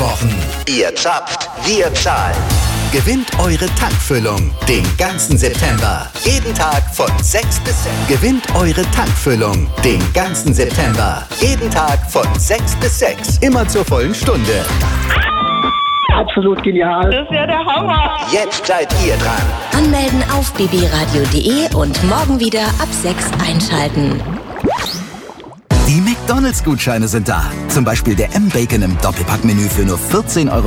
versprochen. Ihr zapft, wir zahlen. Gewinnt eure Tankfüllung den ganzen September. Jeden Tag von 6 bis 6. Gewinnt eure Tankfüllung den ganzen September. Jeden Tag von 6 bis 6. Immer zur vollen Stunde. Absolut genial. Das ist ja der Hammer. Jetzt seid ihr dran. Anmelden auf bbradio.de und morgen wieder ab 6 einschalten. Die McDonald's-Gutscheine sind da. Zum Beispiel der M-Bacon im Doppelpackmenü für nur 14,99 €.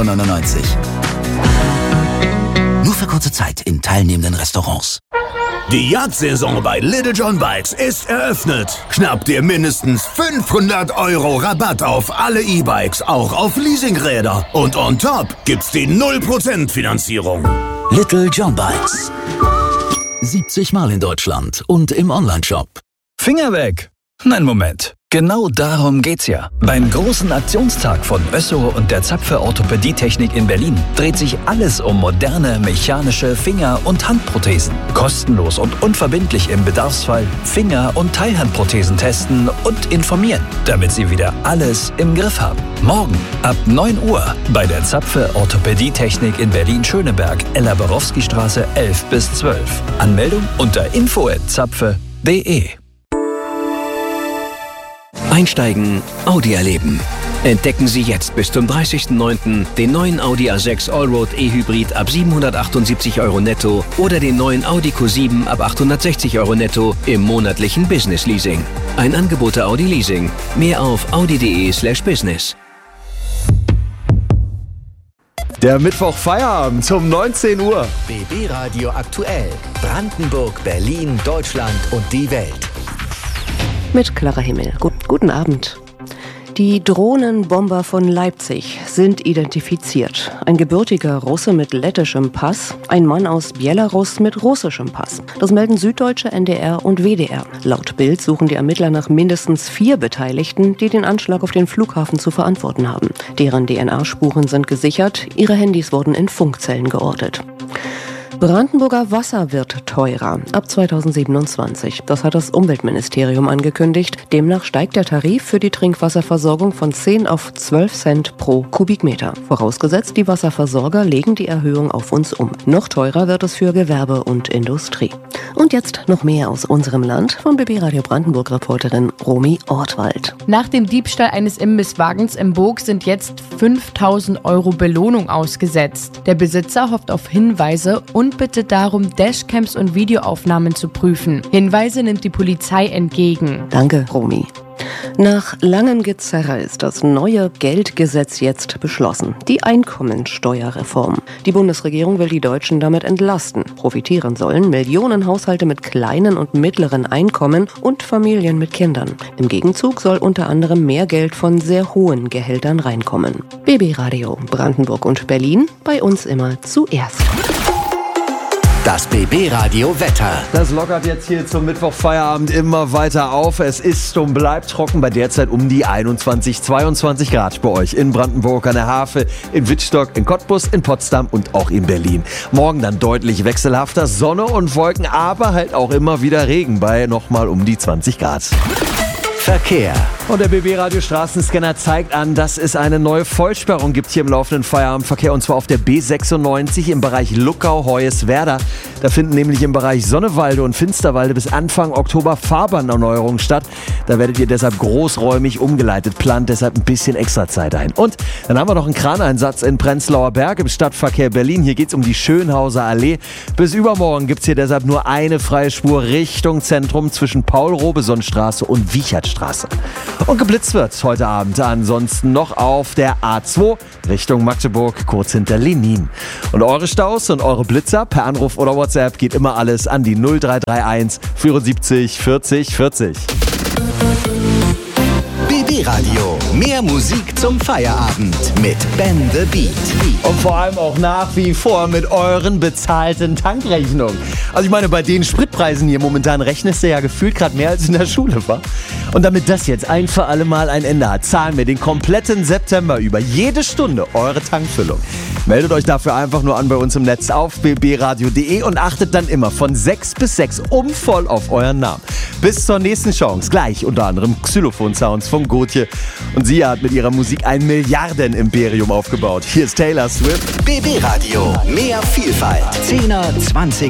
Nur für kurze Zeit in teilnehmenden Restaurants. Die Jagdsaison bei Little John Bikes ist eröffnet. Schnapp dir mindestens 500 € Rabatt auf alle E-Bikes, auch auf Leasingräder. Und on top gibt's die 0% Finanzierung. Little John Bikes. 70 Mal in Deutschland und im Onlineshop. Finger weg! Nein, Moment. Genau darum geht's ja. Beim großen Aktionstag von Össo und der Zapfe Orthopädietechnik in Berlin dreht sich alles um moderne mechanische Finger- und Handprothesen. Kostenlos und unverbindlich im Bedarfsfall Finger- und Teilhandprothesen testen und informieren, damit Sie wieder alles im Griff haben. Morgen ab 9 Uhr bei der Zapfe Orthopädietechnik in Berlin-Schöneberg, Ella-Borowski-Straße 11 bis 12. Anmeldung unter info@zapfe.de. Einsteigen, Audi erleben. Entdecken Sie jetzt bis zum 30.09. den neuen Audi A6 Allroad E-Hybrid ab 778 € netto oder den neuen Audi Q7 ab 860 € netto im monatlichen Business Leasing. Ein Angebot der Audi Leasing. Mehr auf audi.de/business. Der Mittwoch Feierabend um 19 Uhr. BB Radio aktuell. Brandenburg, Berlin, Deutschland und die Welt. Mit klarer Himmel. Guten Abend. Die Drohnenbomber von Leipzig sind identifiziert. Ein gebürtiger Russe mit lettischem Pass, ein Mann aus Belarus mit russischem Pass. Das melden Süddeutsche, NDR und WDR. Laut Bild suchen die Ermittler nach mindestens 4 Beteiligten, die den Anschlag auf den Flughafen zu verantworten haben. Deren DNA-Spuren sind gesichert, ihre Handys wurden in Funkzellen geortet. Brandenburger Wasser wird teurer ab 2027. Das hat das Umweltministerium angekündigt. Demnach steigt der Tarif für die Trinkwasserversorgung von 10 auf 12 Cent pro Kubikmeter. Vorausgesetzt, die Wasserversorger legen die Erhöhung auf uns um. Noch teurer wird es für Gewerbe und Industrie. Und jetzt noch mehr aus unserem Land von BB Radio Brandenburg-Reporterin Romy Ortwald. Nach dem Diebstahl eines Imbisswagens im Burg sind jetzt 5.000 € Belohnung ausgesetzt. Der Besitzer hofft auf Hinweise und bittet darum, Dashcams und Videoaufnahmen zu prüfen. Hinweise nimmt die Polizei entgegen. Danke, Romy. Nach langem Gezerre ist das neue Geldgesetz jetzt beschlossen. Die Einkommensteuerreform. Die Bundesregierung will die Deutschen damit entlasten. Profitieren sollen Millionenhaushalte mit kleinen und mittleren Einkommen und Familien mit Kindern. Im Gegenzug soll unter anderem mehr Geld von sehr hohen Gehältern reinkommen. BB Radio Brandenburg und Berlin, bei uns immer zuerst. Das BB Radio Wetter. Das lockert jetzt hier zum Mittwochfeierabend immer weiter auf. Es ist und bleibt trocken bei derzeit um die 21, 22 Grad bei euch in Brandenburg an der Havel, in Wittstock, in Cottbus, in Potsdam und auch in Berlin. Morgen dann deutlich wechselhafter, Sonne und Wolken, aber halt auch immer wieder Regen bei nochmal um die 20 Grad. Verkehr. Und der BB Radio Straßenscanner zeigt an, dass es eine neue Vollsperrung gibt hier im laufenden Feierabendverkehr, und zwar auf der B96 im Bereich Luckau-Hoyerswerda. Da finden nämlich im Bereich Sonnewalde und Finsterwalde bis Anfang Oktober Fahrbahnerneuerungen statt. Da werdet ihr deshalb großräumig umgeleitet. Plant deshalb ein bisschen extra Zeit ein. Und dann haben wir noch einen Kraneinsatz in Prenzlauer Berg im Stadtverkehr Berlin. Hier geht es um die Schönhauser Allee. Bis übermorgen gibt es hier deshalb nur eine freie Spur Richtung Zentrum zwischen Paul-Robeson-Straße und Wichertstraße. Und geblitzt wird heute Abend ansonsten noch auf der A2 Richtung Magdeburg, kurz hinter Lenin. Und eure Staus und eure Blitzer per Anruf oder WhatsApp geht immer alles an die 0331 74 40 40. BB Radio. Mehr Musik zum Feierabend mit Ben the Beat. Und vor allem auch nach wie vor mit euren bezahlten Tankrechnungen. Also ich meine, bei den Spritpreisen hier momentan rechnest du ja gefühlt gerade mehr als in der Schule, wa? Und damit das jetzt ein für alle Mal ein Ende hat, zahlen wir den kompletten September über jede Stunde eure Tankfüllung. Meldet euch dafür einfach nur an bei uns im Netz auf bbradio.de und achtet dann immer von 6 bis 6 voll auf euren Namen. Bis zur nächsten Chance. Gleich unter anderem Xylophon-Sounds von Godi. Gotje. Und sie hat mit ihrer Musik ein Milliarden-Imperium aufgebaut. Hier ist Taylor Swift. BB Radio. Mehr Vielfalt. 10er, 20